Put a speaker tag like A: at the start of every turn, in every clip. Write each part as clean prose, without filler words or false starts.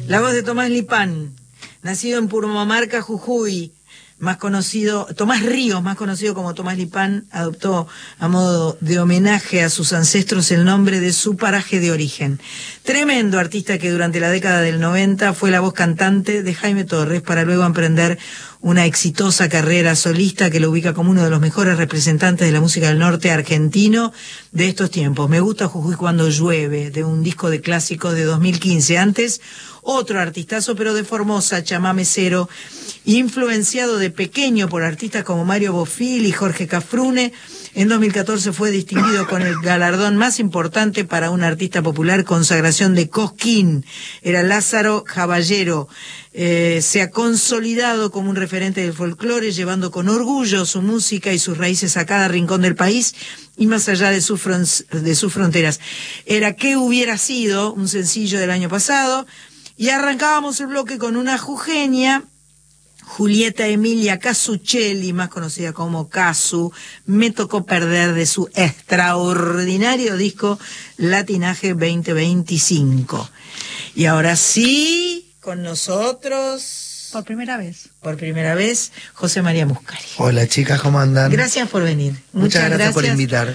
A: La voz de Tomás Lipán, nacido en Purmamarca, Jujuy, Tomás Ríos, más conocido como Tomás Lipán, adoptó a modo de homenaje a sus ancestros el nombre de su paraje de origen. Tremendo artista que durante la década del 90 fue la voz cantante de Jaime Torres para luego emprender una exitosa carrera solista que lo ubica como uno de los mejores representantes de la música del norte argentino de estos tiempos. Me gusta Jujuy cuando llueve, de un disco de clásicos de 2015. Antes, otro artistazo, pero de Formosa, Chamame Cero, influenciado de pequeño por artistas como Mario Bofill y Jorge Cafrune. En 2014 fue distinguido con el galardón más importante para un artista popular, consagración de Cosquín. Era Lázaro Caballero. Se ha consolidado como un referente del folclore, llevando con orgullo su música y sus raíces a cada rincón del país y más allá de sus fronteras. Era ¿Qué hubiera sido?, un sencillo del año pasado, y arrancábamos el bloque con una jujeña, Julieta Emilia Casuccelli, más conocida como Casu, Me tocó perder, de su extraordinario disco Latinaje 2025. Y ahora sí, con nosotros...
B: Por primera vez,
A: José María Muscari.
C: Hola chicas, ¿cómo andan?
A: Gracias por venir.
C: Muchas gracias por invitar.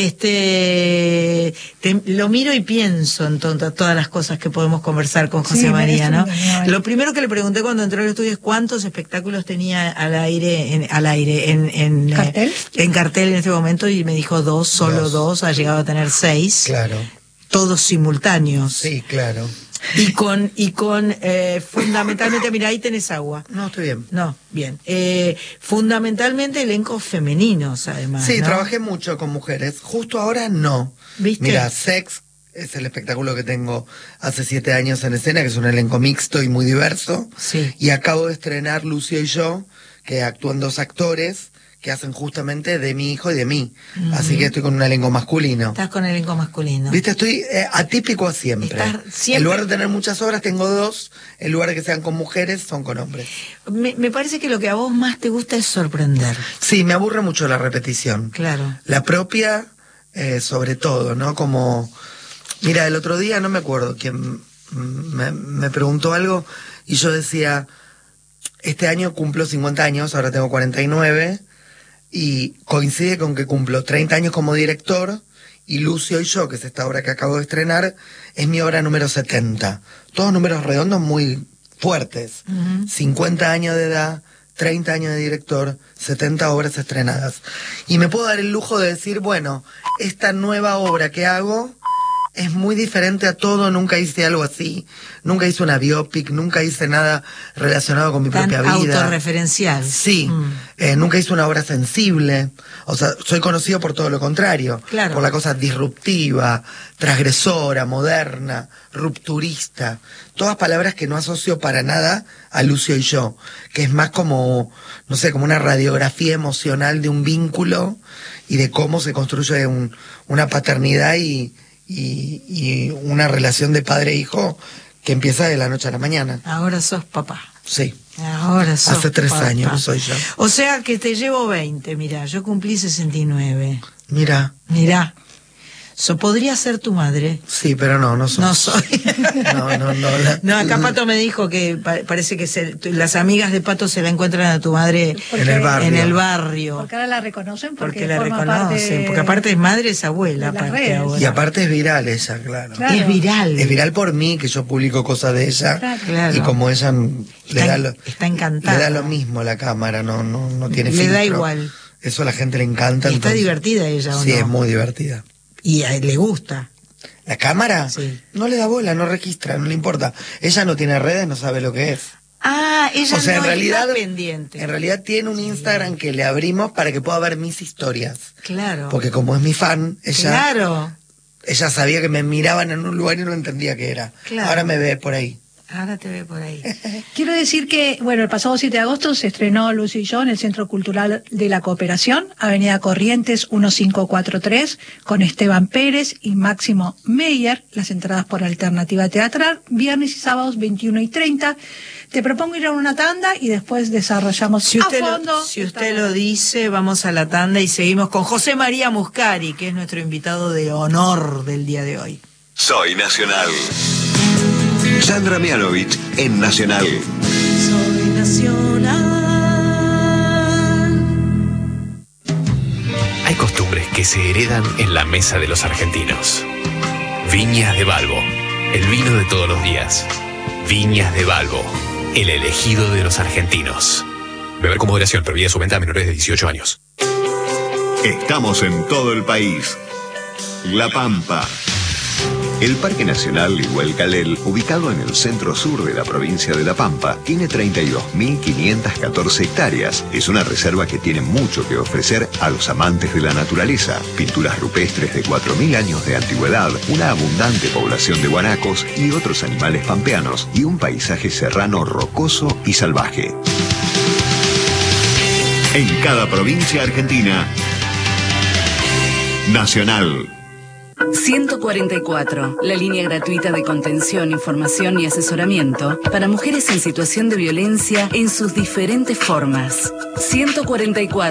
A: Lo miro y pienso en todas las cosas que podemos conversar con José María, ¿no? Lo primero que le pregunté cuando entró al estudio es cuántos espectáculos tenía en
B: ¿Cartel?
A: En cartel en este momento, y me dijo solo dos, ha llegado a tener 6.
C: Claro.
A: Todos simultáneos.
C: Sí, claro.
A: Y con fundamentalmente, mira, ahí tenés agua.
C: No, estoy bien.
A: No, bien. Fundamentalmente elencos femeninos, además.
C: Sí,
A: ¿no?
C: Trabajé mucho con mujeres. Justo ahora no.
A: ¿Viste?
C: Mira, Sex es el espectáculo que tengo hace 7 años en escena, que es un elenco mixto y muy diverso.
A: Sí.
C: Y acabo de estrenar Lucio y yo, que actúan 2 actores que hacen justamente de mi hijo y de mí. Así que estoy con un elenco masculino.
A: Estás con elenco masculino.
C: Viste, estoy atípico a siempre. En lugar de tener muchas obras, tengo 2. En lugar de que sean con mujeres, son con hombres.
A: Me parece que lo que a vos más te gusta es sorprender.
C: Sí, me aburre mucho la repetición.
A: Claro.
C: La propia, sobre todo, ¿no? Como, mira, el otro día, no me acuerdo quién me preguntó algo, y yo decía, este año cumplo 50 años, ahora tengo 49, y coincide con que cumplo 30 años como director, y Lucio y yo, que es esta obra que acabo de estrenar, es mi obra número 70. Todos números redondos muy fuertes. 50 años de edad, 30 años de director, 70 obras estrenadas. Y me puedo dar el lujo de decir, bueno, esta nueva obra que hago es muy diferente a todo, nunca hice algo así, nunca hice una biopic, nunca hice nada relacionado con mi propia vida.
A: Autorreferencial.
C: Sí, nunca hice una obra sensible, o sea, soy conocido por todo lo contrario,
A: claro,
C: por la cosa disruptiva, transgresora, moderna, rupturista, todas palabras que no asocio para nada a Lucio y yo, que es más como, no sé, como una radiografía emocional de un vínculo y de cómo se construye una paternidad y una relación de padre-hijo que empieza de la noche a la mañana.
A: Ahora sos papá.
C: Sí.
A: Ahora sos
C: Hace 3
A: papá.
C: años soy yo.
A: O sea que te llevo 20, mirá, yo cumplí 69.
C: Mirá.
A: ¿Podría ser tu madre?
C: Sí, pero no soy.
A: No soy.
C: No,
A: acá Pato me dijo que parece que las amigas de Pato se la encuentran a tu madre
C: en el barrio.
B: Porque ahora la reconocen
A: porque la reconocen. Porque aparte es madre, es abuela. Aparte ahora.
C: Y aparte es viral ella, claro.
A: Es viral.
C: Es viral por mí, que yo publico cosas de ella.
A: Claro.
C: Y como ella
A: está encantada.
C: Le da lo mismo la cámara, no tiene filtro.
A: Le da igual.
C: Eso a la gente le encanta.
A: Y está divertida ella, ¿o
C: sí,
A: no?
C: es muy divertida.
A: Y a él le gusta.
C: ¿La cámara?
A: Sí.
C: No le da bola, no registra, no le importa. Ella no tiene redes, no sabe lo que es.
A: Ella
C: o sea,
A: no
C: en realidad,
A: está pendiente.
C: En realidad tiene un Instagram que le abrimos para que pueda ver mis historias.
A: Claro.
C: Porque como es mi fan,
A: Claro.
C: Ella sabía que me miraban en un lugar y no entendía qué era.
A: Claro.
C: Ahora me ve por ahí.
A: Ahora te ve por ahí.
B: Quiero decir que, bueno, el pasado 7 de agosto se estrenó Lucio y yo en el Centro Cultural de la Cooperación, Avenida Corrientes 1543, con Esteban Pérez y Máximo Meyer, las entradas por Alternativa Teatral, viernes y sábados 21:30. Te propongo ir a una tanda y después desarrollamos
A: si usted
B: a fondo.
A: Si usted lo dice, vamos a la tanda y seguimos con José María Muscari, que es nuestro invitado de honor del día de hoy.
D: Soy Nacional. Sandra Mianovich en Nacional.
A: Soy Nacional.
E: Hay costumbres que se heredan en la mesa de los argentinos. Viñas de Balbo, el vino de todos los días. Viñas de Balbo, el elegido de los argentinos. Beber con moderación, prohibida su venta a menores de 18 años.
D: Estamos en todo el país. La Pampa. El Parque Nacional Iguelcalel, ubicado en el centro sur de la provincia de La Pampa, tiene 32.514 hectáreas. Es una reserva que tiene mucho que ofrecer a los amantes de la naturaleza. Pinturas rupestres de 4.000 años de antigüedad, una abundante población de guanacos y otros animales pampeanos, y un paisaje serrano rocoso y salvaje. En cada provincia argentina, Nacional.
F: 144, la línea gratuita de contención, información y asesoramiento para mujeres en situación de violencia en sus diferentes formas. 144.